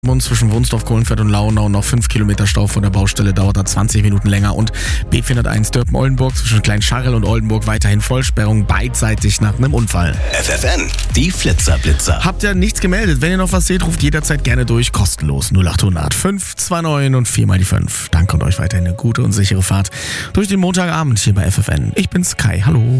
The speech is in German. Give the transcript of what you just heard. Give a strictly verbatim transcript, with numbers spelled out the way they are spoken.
Zwischen Wunsdorf, Kohlenfeld und Launau noch fünf Kilometer Stau von der Baustelle, dauert da zwanzig Minuten länger. Und B vierhunderteins Dörpen-Oldenburg zwischen Kleinscharrel und Oldenburg weiterhin Vollsperrung, beidseitig nach einem Unfall. F F N, die Flitzer-Blitzer. Habt ihr nichts gemeldet? Wenn ihr noch was seht, ruft jederzeit gerne durch, kostenlos null acht hundert fünf zwei neun und vier mal die fünf. Danke und euch weiterhin eine gute und sichere Fahrt durch den Montagabend hier bei F F N. Ich bin's Kai, hallo.